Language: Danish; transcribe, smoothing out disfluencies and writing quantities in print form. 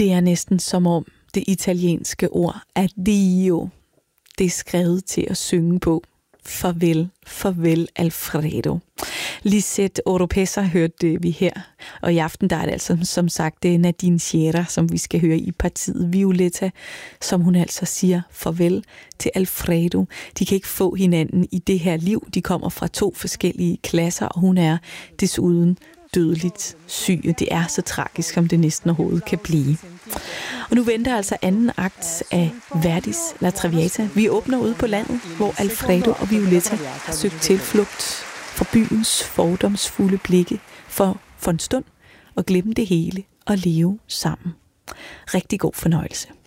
Det er næsten som om det italienske ord addio, det er skrevet til at synge på. Farvel, farvel Alfredo. Lisette Oropesa hørte vi her, og i aften der er det altså som sagt Nadine Sierra, som vi skal høre i partiet Violetta, som hun altså siger farvel til Alfredo. De kan ikke få hinanden i det her liv. De kommer fra 2 forskellige klasser, og hun er desuden dødeligt syg. Det er så tragisk, som det næsten overhovedet kan blive. Og nu venter altså anden akt af Verdis La Traviata. Vi åbner ude på landet, hvor Alfredo og Violetta har søgt tilflugt for byens fordomsfulde blikke for en stund at glemme det hele og leve sammen. Rigtig god fornøjelse.